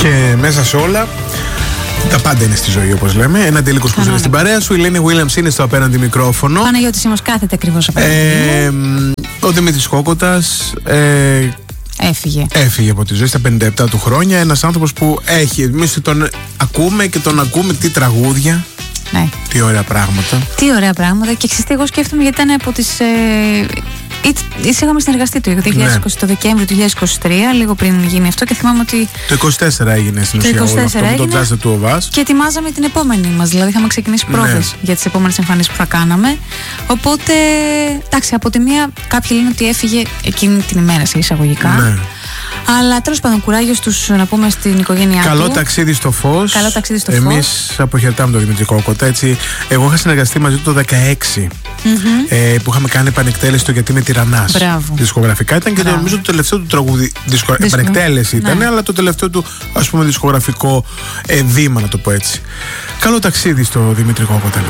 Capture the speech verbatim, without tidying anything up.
Και μέσα σε όλα, τα πάντα είναι στη ζωή, όπως λέμε. Ένα τελικός που είναι στην παρέα σου. Η Ελένη Williams είναι στο απέναντι μικρόφωνο. Παναγιώτης Σίμος κάθεται ακριβώς απέναντι. Ε, ο Δημήτρης Κόκοτας. Ε, Έφυγε. Έφυγε από τη ζωή στα πενήντα επτά του χρόνια. Ένας άνθρωπος που έχει. Εμείς τον ακούμε και τον ακούμε τι τραγούδια. Ναι. Τι ωραία πράγματα. Τι ωραία πράγματα. Και ξέρετε, εγώ σκέφτομαι γιατί ήταν από τις. Ε, είχαμε συνεργαστεί το, είκοσι είκοσι, ναι. το Δεκέμβριο του δύο χιλιάδες είκοσι τρία, λίγο πριν γίνει αυτό, και θυμάμαι ότι. Το είκοσι τέσσερα έγινε στην ουσία όλο αυτό με τον Just the Two of Us. Και ετοιμάζαμε την επόμενη μας. Δηλαδή, είχαμε ξεκινήσει πρόβες, ναι, για τις επόμενες εμφανίσεις που θα κάναμε. Οπότε, εντάξει, από τη μία, κάποιοι λένε ότι έφυγε εκείνη την ημέρα σε εισαγωγικά. Ναι. Αλλά τέλος πάντων, κουράγιο στους, να πούμε, στην οικογένειά Καλό του. Καλό ταξίδι στο φως. Καλό ταξίδι στο Εμείς φως. Εμείς αποχαιρετάμε τον Δημήτρη Κόκοτα. Έτσι. Εγώ είχα συνεργαστεί μαζί του το δεκαέξι, mm-hmm. ε, που είχαμε κάνει επανεκτέλεση το Γιατί με τυραννάς. Μπράβο. Δισκογραφικά ήταν και το, νομίζω το τελευταίο του τραγούδι. Δισκο... Δισκο... Επανεκτέλεση ήταν, ναι, αλλά το τελευταίο του, ας πούμε, δισκογραφικό ε, βήμα, να το πω έτσι. Καλό ταξίδι στο Δημήτρη Κόκοτα.